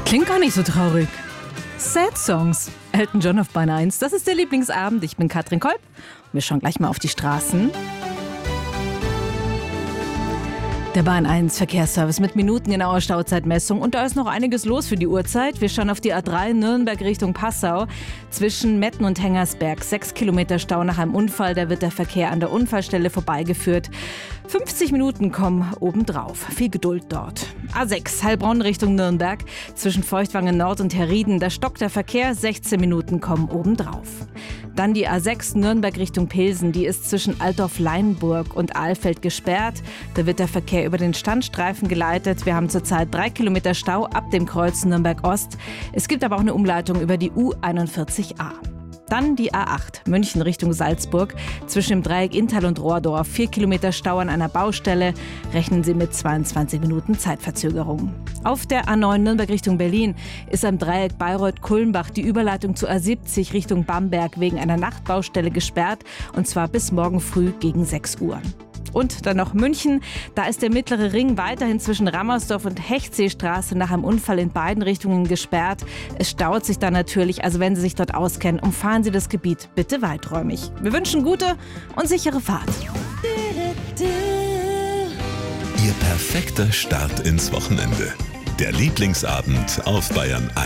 Klingt gar nicht so traurig. Sad Songs. Elton John auf Bahn 1. Das ist der Lieblingsabend. Ich bin Katrin Kolb. Wir schauen gleich mal auf die Straßen. Der Bahn 1 Verkehrsservice mit minutengenauer Stauzeitmessung. Und da ist noch einiges los für die Uhrzeit. Wir schauen auf die A3 Nürnberg Richtung Passau. Zwischen Metten und Hengersberg 6 Kilometer Stau nach einem Unfall. Da wird der Verkehr an der Unfallstelle vorbeigeführt. 50 Minuten kommen obendrauf. Viel Geduld dort. A6 Heilbronn Richtung Nürnberg. Zwischen Feuchtwangen Nord und Herrieden. Da stockt der Verkehr. 16 Minuten kommen obendrauf. Dann die A6 Nürnberg Richtung Pilsen. Die ist zwischen Altdorf-Leinburg und Ahlfeld gesperrt. Da wird der Verkehr über den Standstreifen geleitet. Wir haben zurzeit 3 Kilometer Stau ab dem Kreuz Nürnberg Ost. Es gibt aber auch eine Umleitung über die U41a. Dann die A8 München Richtung Salzburg. Zwischen dem Dreieck Inntal und Rohrdorf 4 Kilometer Stau an einer Baustelle. Rechnen Sie mit 22 Minuten Zeitverzögerung. Auf der A9 Nürnberg Richtung Berlin ist am Dreieck Bayreuth-Kulmbach die Überleitung zur A70 Richtung Bamberg wegen einer Nachtbaustelle gesperrt. Und zwar bis morgen früh gegen 6 Uhr. Und dann noch München. Da ist der mittlere Ring weiterhin zwischen Rammersdorf und Hechtseestraße nach einem Unfall in beiden Richtungen gesperrt. Es staut sich da natürlich, also wenn Sie sich dort auskennen, umfahren Sie das Gebiet bitte weiträumig. Wir wünschen gute und sichere Fahrt. Ihr perfekter Start ins Wochenende. Der Lieblingsabend auf Bayern 1.